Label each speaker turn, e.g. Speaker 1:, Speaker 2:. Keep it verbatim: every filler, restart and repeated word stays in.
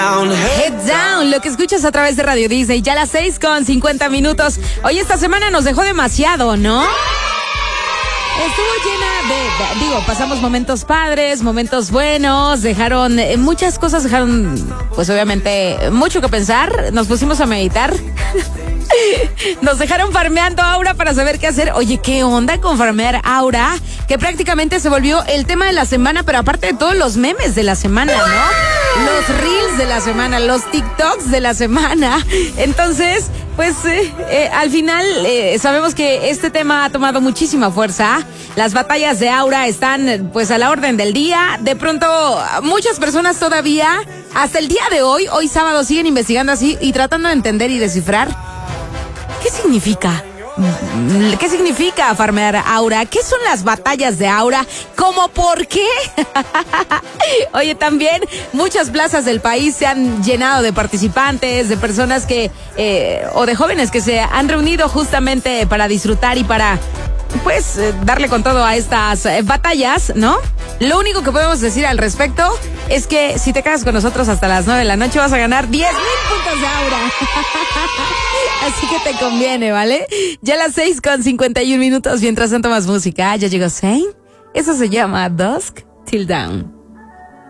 Speaker 1: Head Down, lo que escuchas a través de Radio Disney, ya a las seis con cincuenta minutos. Hoy esta semana nos dejó demasiado, ¿no? Estuvo llena de, de, digo, pasamos momentos padres, momentos buenos, dejaron, eh, muchas cosas dejaron, pues obviamente, mucho que pensar, nos pusimos a meditar. Nos dejaron farmeando Aura para saber qué hacer. Oye, ¿qué onda con farmear Aura? Que prácticamente se volvió el tema de la semana, pero aparte de todos los memes de la semana, ¿no? Los reels de la semana, los TikToks de la semana. Entonces, pues eh, eh, al final eh, sabemos que este tema ha tomado muchísima fuerza. Las batallas de Aura están pues a la orden del día. De pronto, muchas personas todavía, hasta el día de hoy, hoy sábado, siguen investigando así y tratando de entender y descifrar ¿qué significa? ¿Qué significa farmear Aura? ¿Qué son las batallas de Aura? ¿Cómo por qué? Oye, también muchas plazas del país se han llenado de participantes, de personas que, eh, o de jóvenes que se han reunido justamente para disfrutar y para, pues, eh, darle con todo a estas eh, batallas, ¿no? Lo único que podemos decir al respecto es que si te quedas con nosotros hasta las nueve de la noche vas a ganar diez mil puntos de Aura. Así que te conviene, ¿vale? Ya a las seis con cincuenta y un minutos, mientras tanto más música. Ya llegó Zayn. Eso se llama Dusk Till Dawn.